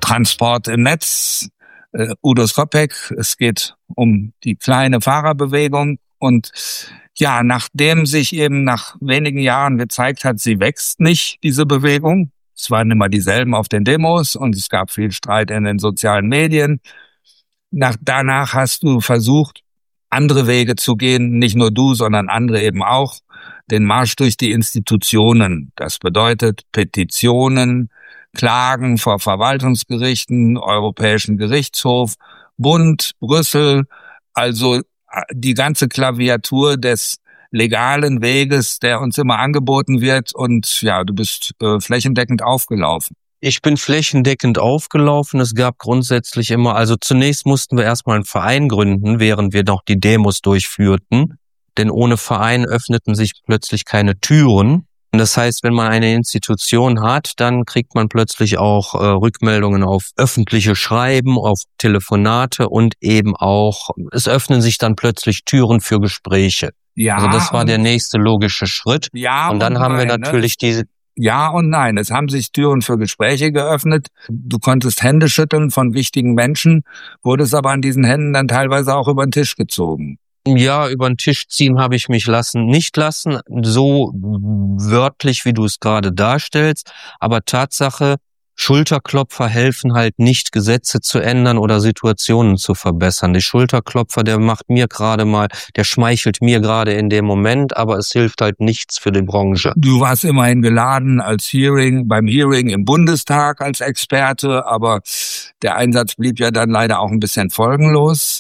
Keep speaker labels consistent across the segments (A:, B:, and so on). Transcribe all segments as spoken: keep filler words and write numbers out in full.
A: Transport im Netz, äh, Udo Skopek. Es geht um die kleine Fahrerbewegung. Und ja, nachdem sich eben nach wenigen Jahren gezeigt hat, sie wächst nicht, diese Bewegung. Es waren immer dieselben auf den Demos und es gab viel Streit in den sozialen Medien. Nach, danach hast du versucht, andere Wege zu gehen, nicht nur du, sondern andere eben auch. Den Marsch durch die Institutionen. Das bedeutet Petitionen, Klagen vor Verwaltungsgerichten, Europäischen Gerichtshof, Bund, Brüssel, also die ganze Klaviatur des legalen Weges, der uns immer angeboten wird. Und ja, du bist äh, flächendeckend aufgelaufen.
B: Ich bin flächendeckend aufgelaufen. Es gab grundsätzlich immer, also zunächst mussten wir erstmal einen Verein gründen, während wir noch die Demos durchführten. Denn ohne Verein öffneten sich plötzlich keine Türen. Und das heißt, wenn man eine Institution hat, dann kriegt man plötzlich auch äh, Rückmeldungen auf öffentliche Schreiben, auf Telefonate und eben auch, es öffnen sich dann plötzlich Türen für Gespräche. Ja, also das war der nächste logische Schritt. Ja, und dann und haben nein, wir natürlich ne? diese...
A: Ja und nein, es haben sich Türen für Gespräche geöffnet. Du konntest Hände schütteln von wichtigen Menschen, wurdest aber an diesen Händen dann teilweise auch über den Tisch gezogen.
B: Ja, über den Tisch ziehen habe ich mich lassen, nicht lassen, so wörtlich, wie du es gerade darstellst. Aber Tatsache, Schulterklopfer helfen halt nicht, Gesetze zu ändern oder Situationen zu verbessern. Die Schulterklopfer, der macht mir gerade mal, der schmeichelt mir gerade in dem Moment, aber es hilft halt nichts für die Branche.
A: Du warst immerhin geladen als Hearing, beim Hearing im Bundestag als Experte, aber der Einsatz blieb ja dann leider auch ein bisschen folgenlos.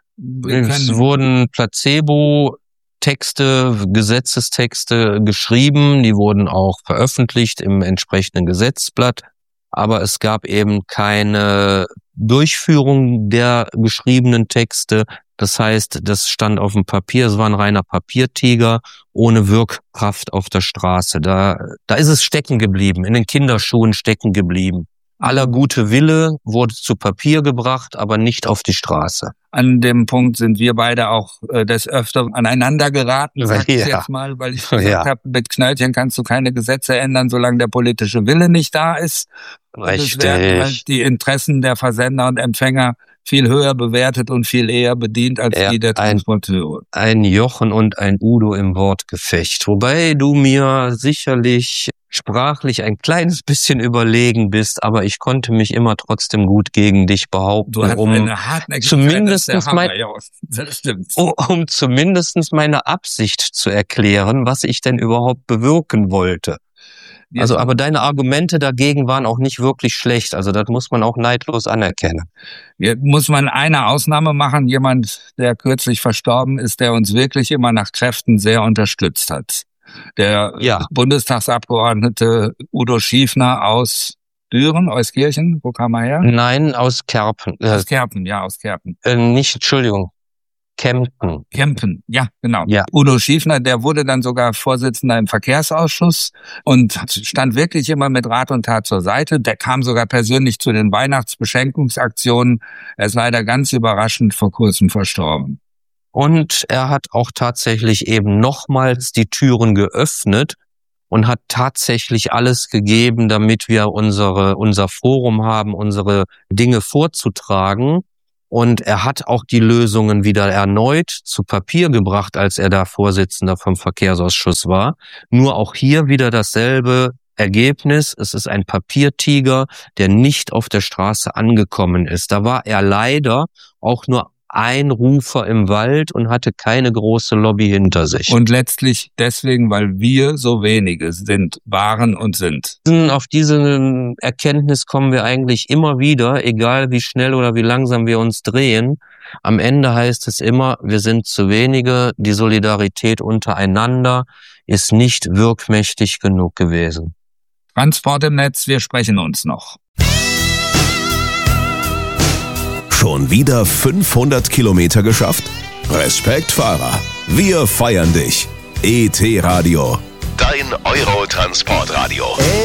B: Es wurden Placebo-Texte, Gesetzestexte geschrieben, die wurden auch veröffentlicht im entsprechenden Gesetzblatt, aber es gab eben keine Durchführung der geschriebenen Texte. Das heißt, das stand auf dem Papier, es war ein reiner Papiertiger ohne Wirkkraft auf der Straße. Da, da ist es stecken geblieben, in den Kinderschuhen stecken geblieben. Aller gute Wille wurde zu Papier gebracht, aber nicht auf die Straße.
A: An dem Punkt sind wir beide auch äh, des Öfteren aneinander geraten, sag ich ja. jetzt mal, weil ich gesagt ja. habe, mit Knöllchen kannst du keine Gesetze ändern, solange der politische Wille nicht da ist.
B: Richtig.
A: Und es werden halt die Interessen der Versender und Empfänger viel höher bewertet und viel eher bedient als ja, die der Transporteure.
B: Ein, ein Jochen und ein Udo im Wortgefecht. Wobei du mir sicherlich sprachlich ein kleines bisschen überlegen bist, aber ich konnte mich immer trotzdem gut gegen dich behaupten,
A: du hast
B: um
A: eine
B: zumindestens
A: Hammer,
B: mein,
A: ja, das stimmt.
B: um, um zumindestens meine Absicht zu erklären, was ich denn überhaupt bewirken wollte. Also, aber deine Argumente dagegen waren auch nicht wirklich schlecht. Also, das muss man auch neidlos anerkennen.
A: Jetzt muss man eine Ausnahme machen. Jemand, der kürzlich verstorben ist, der uns wirklich immer nach Kräften sehr unterstützt hat. Der ja. Bundestagsabgeordnete Udo Schiefner aus Düren, Euskirchen. Wo kam er her?
B: Nein, aus Kerpen.
A: Aus Kerpen, ja, aus Kerpen.
B: Äh, nicht, Entschuldigung. Kempen.
A: Kempen, ja, genau.
B: Ja.
A: Udo Schiefner, der wurde dann sogar Vorsitzender im Verkehrsausschuss und stand wirklich immer mit Rat und Tat zur Seite. Der kam sogar persönlich zu den Weihnachtsbeschenkungsaktionen. Er ist leider ganz überraschend vor kurzem verstorben.
B: Und er hat auch tatsächlich eben nochmals die Türen geöffnet und hat tatsächlich alles gegeben, damit wir unsere unser Forum haben, unsere Dinge vorzutragen. Und er hat auch die Lösungen wieder erneut zu Papier gebracht, als er da Vorsitzender vom Verkehrsausschuss war. Nur auch hier wieder dasselbe Ergebnis. Es ist ein Papiertiger, der nicht auf der Straße angekommen ist. Da war er leider auch nur ein Rufer im Wald und hatte keine große Lobby hinter sich.
A: Und letztlich deswegen, weil wir so wenige sind, waren und sind.
B: Auf diese Erkenntnis kommen wir eigentlich immer wieder, egal wie schnell oder wie langsam wir uns drehen. Am Ende heißt es immer, wir sind zu wenige, die Solidarität untereinander ist nicht wirkmächtig genug gewesen.
A: Transport im Netz, wir sprechen uns noch.
C: Schon wieder fünfhundert Kilometer geschafft? Respekt, Fahrer. Wir feiern dich. E T Radio. Dein Euro-Transportradio.